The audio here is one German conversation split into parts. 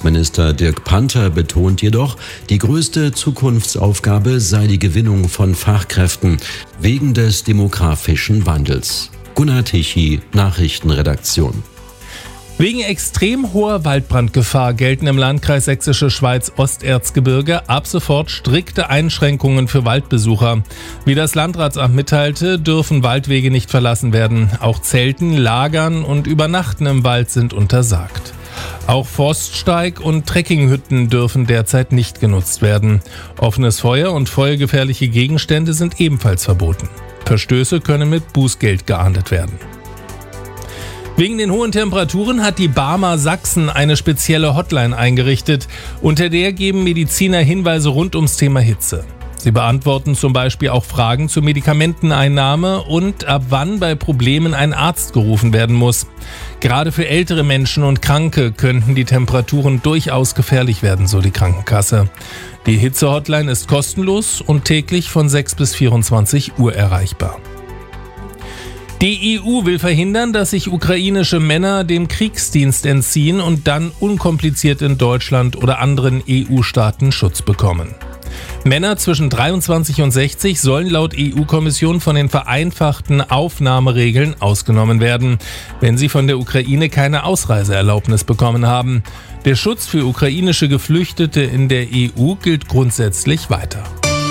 Wirtschaftsminister Dirk Panther betont jedoch, die größte Zukunftsaufgabe sei die Gewinnung von Fachkräften wegen des demografischen Wandels. Gunnar Tichy, Nachrichtenredaktion. Wegen extrem hoher Waldbrandgefahr gelten im Landkreis Sächsische Schweiz-Osterzgebirge ab sofort strikte Einschränkungen für Waldbesucher. Wie das Landratsamt mitteilte, dürfen Waldwege nicht verlassen werden. Auch Zelten, Lagern und Übernachten im Wald sind untersagt. Auch Forststeig- und Trekkinghütten dürfen derzeit nicht genutzt werden. Offenes Feuer und feuergefährliche Gegenstände sind ebenfalls verboten. Verstöße können mit Bußgeld geahndet werden. Wegen den hohen Temperaturen hat die Barmer Sachsen eine spezielle Hotline eingerichtet, unter der geben Mediziner Hinweise rund ums Thema Hitze. Sie beantworten zum Beispiel auch Fragen zur Medikamenteneinnahme und ab wann bei Problemen ein Arzt gerufen werden muss. Gerade für ältere Menschen und Kranke könnten die Temperaturen durchaus gefährlich werden, so die Krankenkasse. Die Hitze-Hotline ist kostenlos und täglich von 6 bis 24 Uhr erreichbar. Die EU will verhindern, dass sich ukrainische Männer dem Kriegsdienst entziehen und dann unkompliziert in Deutschland oder anderen EU-Staaten Schutz bekommen. Männer zwischen 23 und 60 sollen laut EU-Kommission von den vereinfachten Aufnahmeregeln ausgenommen werden, wenn sie von der Ukraine keine Ausreiseerlaubnis bekommen haben. Der Schutz für ukrainische Geflüchtete in der EU gilt grundsätzlich weiter.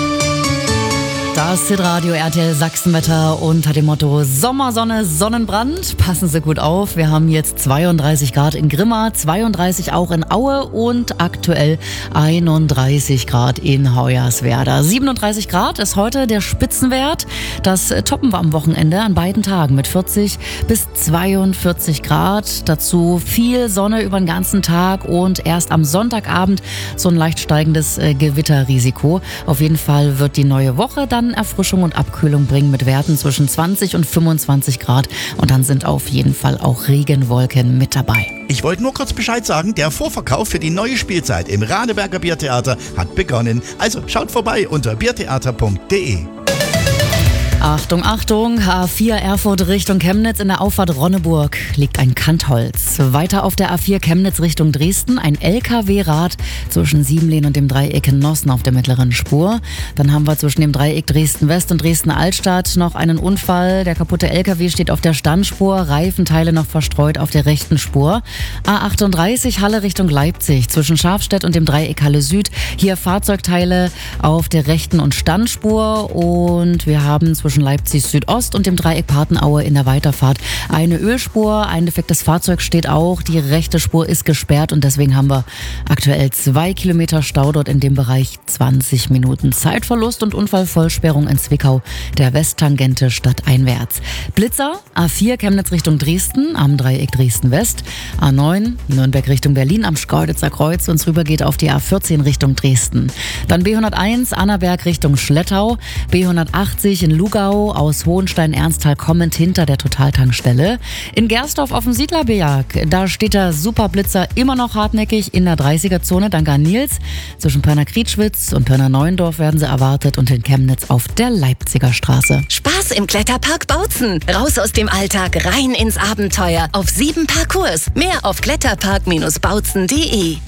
Das Hitradio RTL Sachsenwetter unter dem Motto Sommersonne, Sonnenbrand. Passen Sie gut auf, wir haben jetzt 32 Grad in Grimma, 32 auch in Aue und aktuell 31 Grad in Hoyerswerda. 37 Grad ist heute der Spitzenwert. Das toppen wir am Wochenende an beiden Tagen mit 40 bis 42 Grad. Dazu viel Sonne über den ganzen Tag und erst am Sonntagabend so ein leicht steigendes Gewitterrisiko. Auf jeden Fall wird die neue Woche dann Erfrischung und Abkühlung bringen mit Werten zwischen 20 und 25 Grad. Und dann sind auf jeden Fall auch Regenwolken mit dabei. Ich wollte nur kurz Bescheid sagen, der Vorverkauf für die neue Spielzeit im Radeberger Biertheater hat begonnen. Also schaut vorbei unter biertheater.de. Achtung, Achtung, A4 Erfurt Richtung Chemnitz in der Auffahrt Ronneburg liegt ein Kantholz. Weiter auf der A4 Chemnitz Richtung Dresden ein LKW-Rad zwischen Siebenlehn und dem Dreieck Nossen auf der mittleren Spur. Dann haben wir zwischen dem Dreieck Dresden-West und Dresden-Altstadt noch einen Unfall. Der kaputte LKW steht auf der Standspur, Reifenteile noch verstreut auf der rechten Spur. A38 Halle Richtung Leipzig zwischen Schafstedt und dem Dreieck Halle Süd. Hier Fahrzeugteile auf der rechten und Standspur und wir haben zwischen Leipzig Südost und dem Dreieck Patenaue in der Weiterfahrt eine Ölspur. Ein defektes Fahrzeug steht auch. Die rechte Spur ist gesperrt und deswegen haben wir aktuell 2 Kilometer Stau dort in dem Bereich, 20 Minuten Zeitverlust und Unfallvollsperrung in Zwickau, der Westtangente stadteinwärts. Blitzer, A4 Chemnitz Richtung Dresden am Dreieck Dresden-West, A9 Nürnberg Richtung Berlin am Schkeuditzer Kreuz und es rüber geht auf die A14 Richtung Dresden. Dann B101 Annaberg Richtung Schlettau, B180 in Lugau aus Hohenstein-Ernsthal kommend hinter der Totaltankstelle. In Gersdorf auf dem Siedlerberg, da steht der Superblitzer immer noch hartnäckig in der 30er-Zone, dank an Nils. Zwischen Pirna-Krietschwitz und Pirna-Neuendorf werden sie erwartet und in Chemnitz auf der Leipziger Straße. Spaß im Kletterpark Bautzen. Raus aus dem Alltag, rein ins Abenteuer. Auf 7 Parcours. Mehr auf kletterpark-bautzen.de.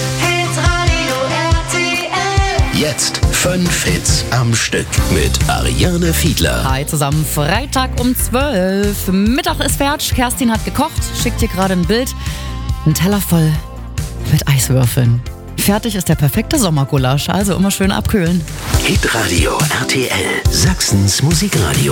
Jetzt 5 Hits am Stück mit Ariane Fiedler. Hi zusammen, Freitag um 12. Mittag ist fertig, Kerstin hat gekocht, schickt dir gerade ein Bild. Ein Teller voll mit Eiswürfeln. Fertig ist der perfekte Sommergulasch, also immer schön abkühlen. Hitradio RTL, Sachsens Musikradio.